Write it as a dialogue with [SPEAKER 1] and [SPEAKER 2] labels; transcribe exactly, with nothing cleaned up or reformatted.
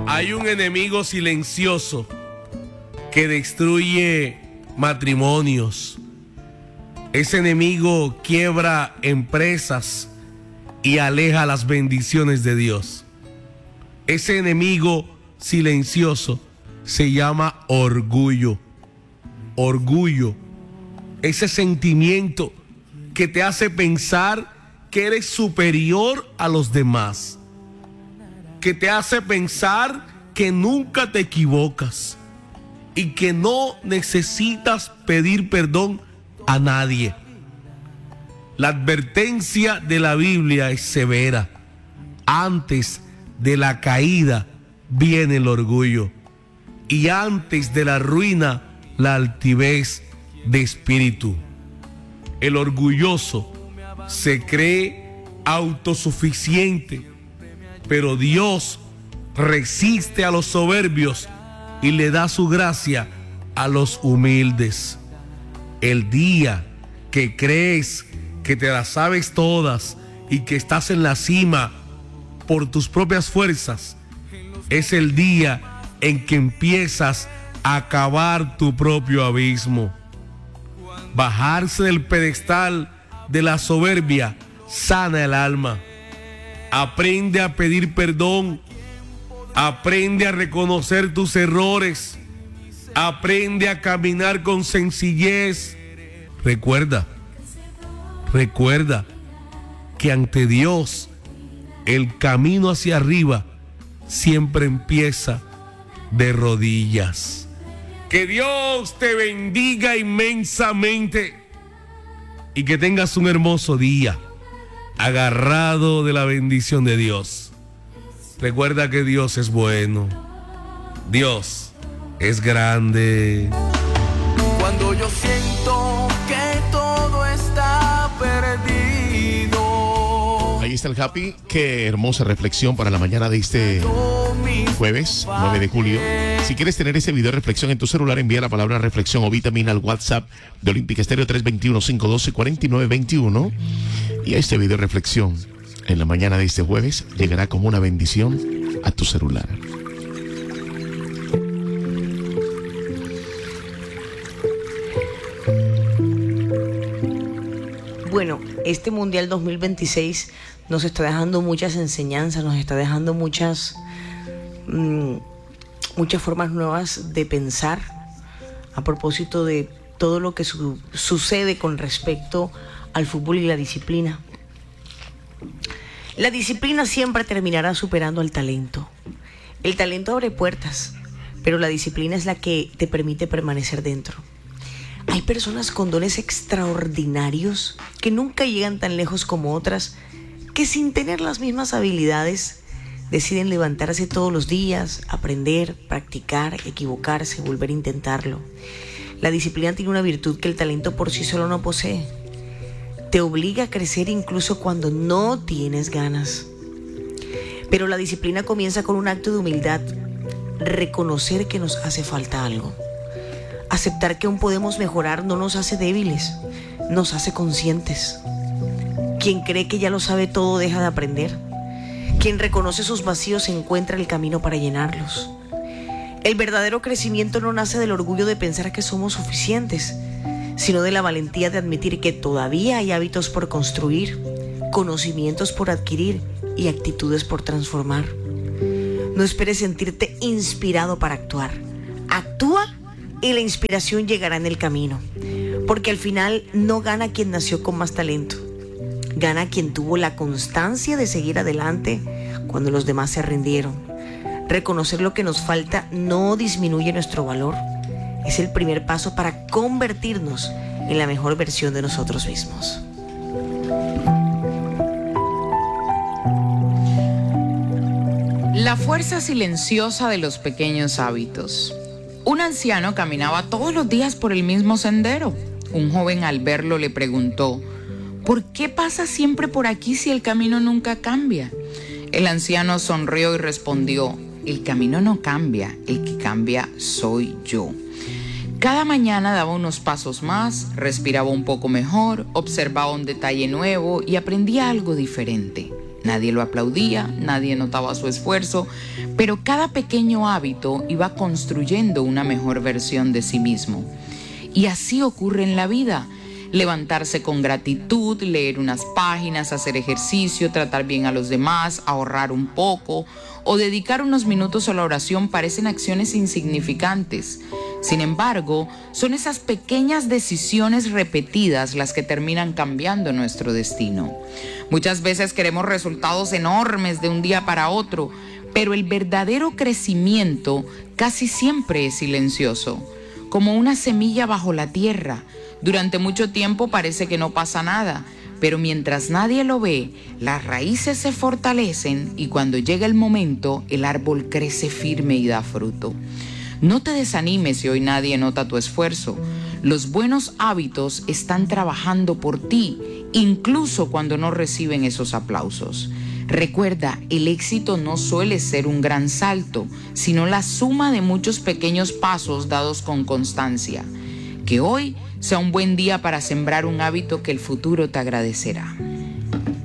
[SPEAKER 1] Hay un enemigo silencioso que destruye matrimonios. Ese enemigo quiebra empresas y aleja las bendiciones de Dios. Ese enemigo silencioso se llama orgullo. Orgullo. Ese sentimiento que te hace pensar que eres superior a los demás, que te hace pensar que nunca te equivocas y que no necesitas pedir perdón a nadie. La advertencia de la Biblia es severa. Antes de la caída viene el orgullo, y antes de la ruina la altivez de espíritu. El orgulloso se cree autosuficiente, pero Dios resiste a los soberbios y le da su gracia a los humildes. El día que crees que te las sabes todas y que estás en la cima por tus propias fuerzas, es el día en que empiezas a cavar tu propio abismo. Bajarse del pedestal de la soberbia sana el alma. Aprende a pedir perdón. Aprende a reconocer tus errores. Aprende a caminar con sencillez. Recuerda, recuerda que ante Dios el camino hacia arriba siempre empieza de rodillas. Que Dios te bendiga inmensamente y que tengas un hermoso día agarrado de la bendición de Dios. Recuerda que Dios es bueno. Dios es grande.
[SPEAKER 2] Cuando yo siento que todo está perdido.
[SPEAKER 3] Ahí está el Happy. Qué hermosa reflexión para la mañana de este jueves nueve de julio. Si quieres tener ese video de reflexión en tu celular, envía la palabra reflexión o vitamina al WhatsApp de Olímpica Estéreo tres dos uno, cinco uno dos, cuatro nueve dos uno. Y este video de reflexión en la mañana de este jueves llegará como una bendición a tu celular.
[SPEAKER 4] Bueno, este Mundial dos mil veintiséis nos está dejando muchas enseñanzas, nos está dejando muchas... Mmm, muchas formas nuevas de pensar a propósito de todo lo que su- sucede con respecto al fútbol y la disciplina. La disciplina siempre terminará superando al talento. El talento abre puertas, pero la disciplina es la que te permite permanecer dentro. Hay personas con dones extraordinarios que nunca llegan tan lejos como otras, que sin tener las mismas habilidades deciden levantarse todos los días, aprender, practicar, equivocarse, volver a intentarlo. La disciplina tiene una virtud que el talento por sí solo no posee. Te obliga a crecer incluso cuando no tienes ganas. Pero la disciplina comienza con un acto de humildad, reconocer que nos hace falta algo. Aceptar que aún podemos mejorar no nos hace débiles, nos hace conscientes. Quien cree que ya lo sabe todo deja de aprender. Quien reconoce sus vacíos encuentra el camino para llenarlos. El verdadero crecimiento no nace del orgullo de pensar que somos suficientes, sino de la valentía de admitir que todavía hay hábitos por construir, conocimientos por adquirir y actitudes por transformar. No esperes sentirte inspirado para actuar. Actúa y la inspiración llegará en el camino, porque al final no gana quien nació con más talento. Gana quien tuvo la constancia de seguir adelante cuando los demás se rindieron. Reconocer lo que nos falta no disminuye nuestro valor. Es el primer paso para convertirnos en la mejor versión de nosotros mismos.
[SPEAKER 5] La fuerza silenciosa de los pequeños hábitos. Un anciano caminaba todos los días por el mismo sendero. Un joven al verlo le preguntó: ¿por qué pasa siempre por aquí si el camino nunca cambia? El anciano sonrió y respondió: el camino no cambia, el que cambia soy yo. Cada mañana daba unos pasos más, respiraba un poco mejor, observaba un detalle nuevo y aprendía algo diferente. Nadie lo aplaudía, nadie notaba su esfuerzo, pero cada pequeño hábito iba construyendo una mejor versión de sí mismo. Y así ocurre en la vida. Levantarse con gratitud, leer unas páginas, hacer ejercicio, tratar bien a los demás, ahorrar un poco o dedicar unos minutos a la oración parecen acciones insignificantes. Sin embargo, son esas pequeñas decisiones repetidas las que terminan cambiando nuestro destino. Muchas veces queremos resultados enormes de un día para otro, pero el verdadero crecimiento casi siempre es silencioso, como una semilla bajo la tierra. Durante mucho tiempo parece que no pasa nada, pero mientras nadie lo ve, las raíces se fortalecen y cuando llega el momento, el árbol crece firme y da fruto. No te desanimes si hoy nadie nota tu esfuerzo. Los buenos hábitos están trabajando por ti, incluso cuando no reciben esos aplausos. Recuerda, el éxito no suele ser un gran salto, sino la suma de muchos pequeños pasos dados con constancia. Que hoy sea un buen día para sembrar un hábito que el futuro te agradecerá.